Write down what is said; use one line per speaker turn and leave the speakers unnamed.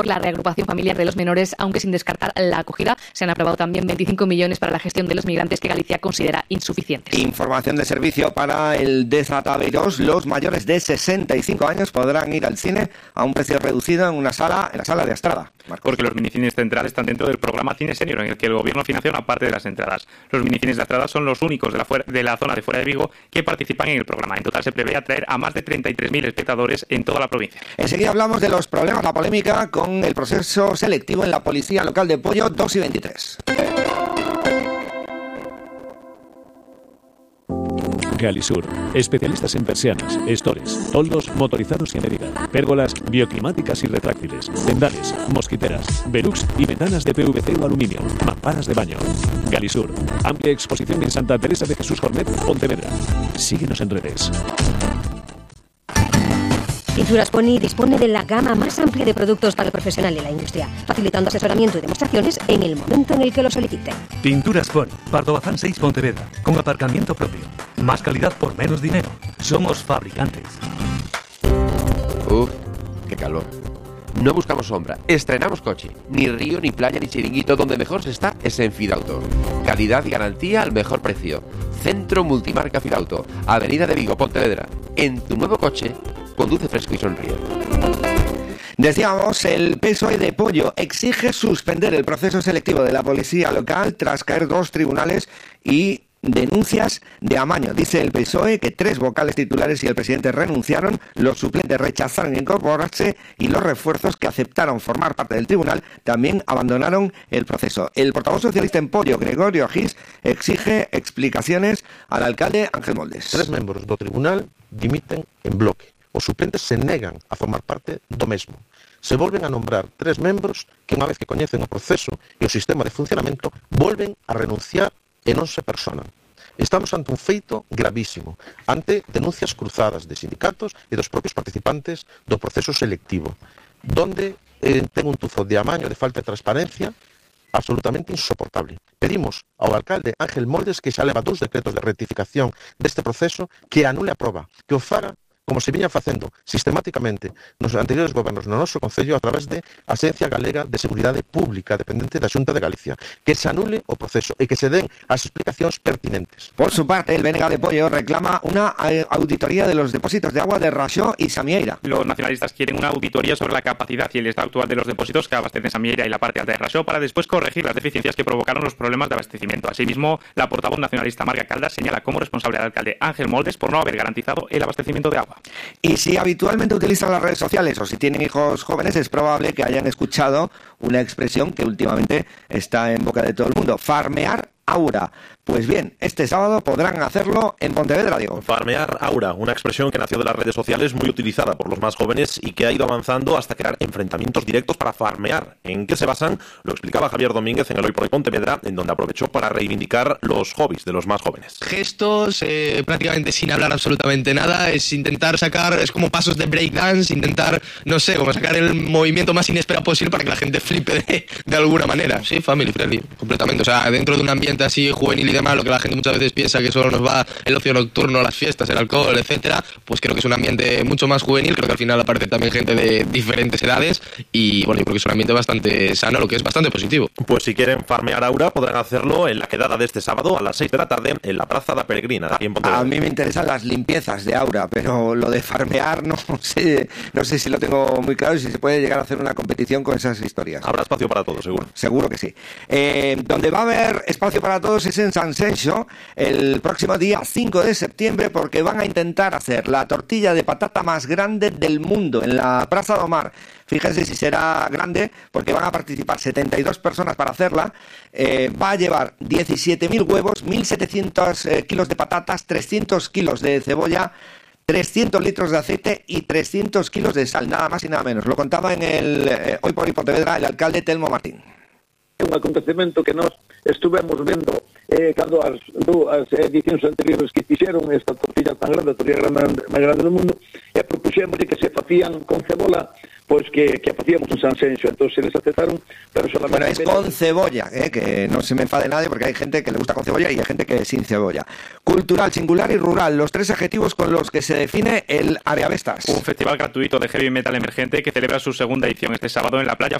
por la reagrupación familiar de los menores, aunque sin descartar la acogida. Se han aprobado también 25 millones para la gestión de los migrantes que Galicia considera insuficientes.
Información de servicio para el Desataviros. Los mayores de 65 años podrán ir al cine a un precio reducido en la sala de Astrada. Marcos.
Porque los minicines centrales están dentro del programa Cine Senior, en el que el gobierno financia una parte de las entradas. Los minicines de Astrada son los únicos de la zona de fuera de Vigo que participan en el programa. En total se prevé atraer a más de 33.000 espectadores en toda la provincia.
Enseguida hablamos de los problemas, la polémica con el proceso selectivo en la Policía Local de Pollo 2 y 23.
Galisur, especialistas en persianas, estores, toldos motorizados y a medida, pérgolas bioclimáticas y retráctiles, tendales, mosquiteras, velux y ventanas de PVC o aluminio, mamparas de baño. Galisur, amplia exposición en Santa Teresa de Jesús Jornet, Pontevedra. Síguenos en redes.
Tinturas Pony dispone de la gama más amplia de productos para el profesional de la industria, facilitando asesoramiento y demostraciones en el momento en el que lo solicite.
Tinturas Pony, Pardo Bazán 6 Pontevedra, con aparcamiento propio. Más calidad por menos dinero. Somos fabricantes.
Qué calor. No buscamos sombra, estrenamos coche. Ni río, ni playa, ni chiringuito. Donde mejor se está es en Fidauto. Calidad y garantía al mejor precio. Centro Multimarca Fidauto, Avenida de Vigo, Pontevedra. En tu nuevo coche, conduce fresco y sonríe.
Decíamos, el PSOE de Pollo exige suspender el proceso selectivo de la Policía Local tras caer 2 tribunales y denuncias de amaño. Dice el PSOE que 3 vocales titulares y el presidente renunciaron, los suplentes rechazaron incorporarse y los refuerzos que aceptaron formar parte del tribunal también abandonaron el proceso. El portavoz socialista en Pollo, Gregorio Gis, exige explicaciones al alcalde Ángel Moldes.
3 membros do tribunal dimiten en bloque. Os suplentes se negan a formar parte do mesmo. Se volven a nombrar 3 membros que, unha vez que coñecen o proceso e o sistema de funcionamento, volven a renunciar e non se personan. Estamos ante un feito gravísimo, ante denuncias cruzadas de sindicatos e dos propios participantes do proceso selectivo, donde ten un tufo de amaño, de falta de transparencia, absolutamente insoportable. Pedimos ao alcalde Ángel Moldes que xa leva 2 decretos de rectificación deste proceso, que anule a proba, que o faga como se viña facendo sistemáticamente nos anteriores gobernos no noso concello a través de Axencia Galega de Seguridade Pública dependente da Xunta de Galicia, que se anule o proceso e que se den as explicacións pertinentes.
Por su parte, el BNG de Pollo reclama una auditoría de los depósitos de agua de Raxó y Samieira.
Los nacionalistas quieren una auditoría sobre la capacidad y el estado actual de los depósitos que abastecen Samieira y la parte alta de Raxó para después corregir las deficiencias que provocaron los problemas de abastecimiento. Asimismo, la portavoz nacionalista Marga Caldas señala como responsable al alcalde Ángel Moldes por no haber garantizado el abastecimiento de agua.
Y si habitualmente utilizan las redes sociales o si tienen hijos jóvenes, es probable que hayan escuchado una expresión que últimamente está en boca de todo el mundo: farmear Aura. Pues bien, este sábado podrán hacerlo en Pontevedra, Diego.
Farmear Aura, una expresión que nació de las redes sociales, muy utilizada por los más jóvenes y que ha ido avanzando hasta crear enfrentamientos directos para farmear. ¿En qué se basan? Lo explicaba Javier Domínguez en el Hoy por Hoy Pontevedra, en donde aprovechó para reivindicar los hobbies de los más jóvenes.
Gestos, prácticamente sin hablar absolutamente nada, es intentar sacar, es como pasos de breakdance, intentar, no sé, como sacar el movimiento más inesperado posible para que la gente flipe de alguna manera. Sí, family friendly, completamente. O sea, dentro de un ambiente así juvenil y demás, lo que la gente muchas veces piensa que solo nos va el ocio nocturno, las fiestas, el alcohol, etcétera, pues creo que es un ambiente mucho más juvenil. Creo que al final aparece también gente de diferentes edades y bueno, yo creo que es un ambiente bastante sano, lo que es bastante positivo.
Pues si quieren farmear Aura podrán hacerlo en la quedada de este sábado a las 6 de la tarde en la Plaza da Peregrina, aquí en Pontevedra.
A mí me interesan las limpiezas de Aura, pero lo de farmear no sé si lo tengo muy claro y si se puede llegar a hacer una competición con esas historias.
Habrá espacio para todos, seguro.
Seguro que sí. Donde va a haber espacio para todos es en San Senxo el próximo día 5 de septiembre, porque van a intentar hacer la tortilla de patata más grande del mundo en la Praza do Mar. Fíjense si será grande, porque van a participar 72 personas para hacerla. Va a llevar 17.000 huevos, 1.700 kilos de patatas, 300 kilos de cebolla, 300 litros de aceite y 300 kilos de sal, nada más y nada menos. Lo contaba en el Hoy por Hoy Pontevedra el alcalde Telmo Martín.
Un acontecemento que nós estuvemos vendo cando as edicións anteriores que fixeron esta tortilla tan grande, a tortilla máis grande do mundo, e propuxemos que se facían con cebola, pois que facíamos en Sanxenxo, entonces eles aceptaron, pero solamente...
Bueno, es con cebolla, que no se me enfade nadie porque hay gente que le gusta con cebolla y hay gente que sin cebolla. Cultural, singular y rural, los 3 adjetivos con los que se define el Areavestas.
Un festival gratuito de heavy metal emergente que celebra su segunda edición este sábado en la playa